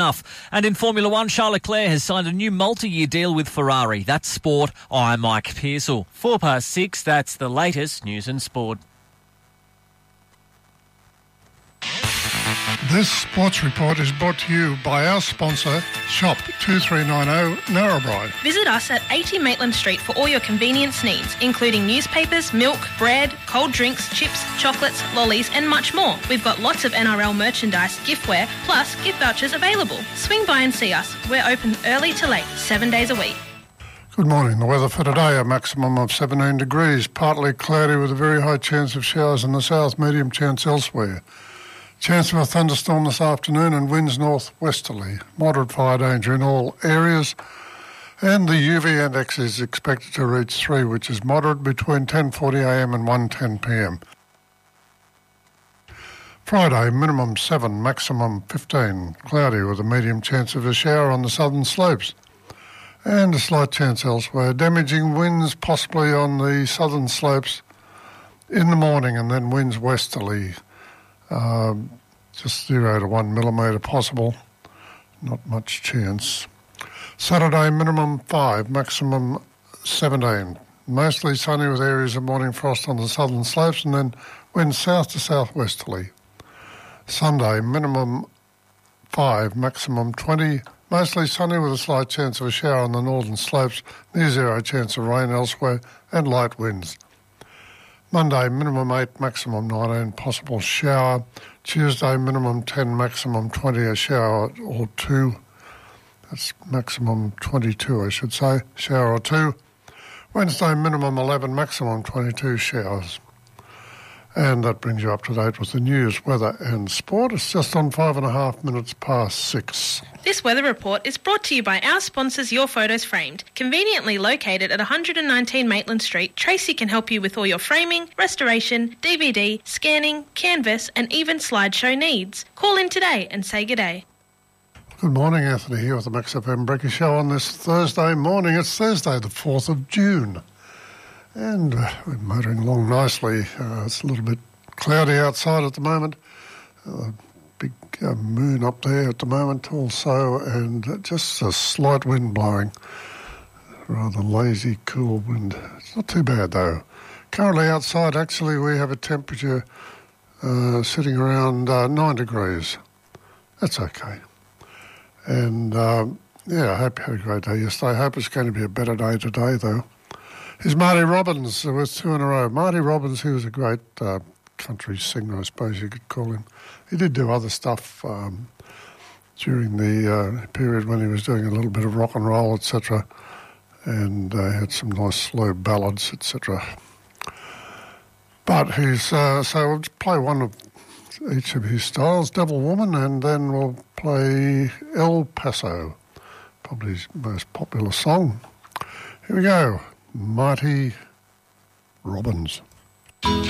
And in Formula One, Charles Leclerc has signed a new multi-year deal with Ferrari. That's sport. I'm Mike Pearsall. 6:04, that's the latest news and sport. This sports report is brought to you by our sponsor, Shop 2390 Narrabri. Visit us at 80 Maitland Street for all your convenience needs, including newspapers, milk, bread, cold drinks, chips, chocolates, lollies and much more. We've got lots of NRL merchandise, giftware, plus gift vouchers available. Swing by and see us. We're open early to late, 7 days a week. Good morning. The weather for today, a maximum of 17 degrees, partly cloudy with a very high chance of showers in the south, medium chance elsewhere. Chance of a thunderstorm this afternoon and winds northwesterly. Moderate fire danger in all areas. And the UV index is expected to reach 3, which is moderate between 10:40am and 1:10pm. Friday, minimum 7, maximum 15. Cloudy with a medium chance of a shower on the southern slopes. And a slight chance elsewhere. Damaging winds possibly on the southern slopes in the morning and then winds westerly. Just 0 to 1 millimetre possible. Not much chance. Saturday, minimum 5, maximum 17. Mostly sunny with areas of morning frost on the southern slopes and then winds south to southwesterly. Sunday, minimum 5, maximum 20. Mostly sunny with a slight chance of a shower on the northern slopes, near 0 chance of rain elsewhere and light winds. Monday, minimum 8, maximum 19, possible shower. Tuesday, minimum 10, maximum 20, a shower or 2. That's maximum 22, I should say, shower or 2. Wednesday, minimum 11, maximum 22, showers. And that brings you up to date with the news, weather and sport. It's just on 5.5 minutes past 6. This weather report is brought to you by our sponsors, Your Photos Framed. Conveniently located at 119 Maitland Street, Tracy can help you with all your framing, restoration, DVD, scanning, canvas and even slideshow needs. Call in today and say g'day. Good morning, Anthony here with the Max FM Breakfast Show on this Thursday morning. It's Thursday the 4th of June. And we're motoring along nicely. It's a little bit cloudy outside at the moment. Big moon up there at the moment also, and just a slight wind blowing. Rather lazy, cool wind. It's not too bad though. Currently outside, actually, we have a temperature sitting around 9 degrees. That's okay. And I hope you had a great day yesterday. I hope it's going to be a better day today though. Here's Marty Robbins with 2 in a row. Marty Robbins, he was a great country singer, I suppose you could call him. He did do other stuff during the period when he was doing a little bit of rock and roll, etc. And had some nice slow ballads, etc. But he's, so we'll play one of each of his styles, Devil Woman, and then we'll play El Paso, probably his most popular song. Here we go. Marty Robbins.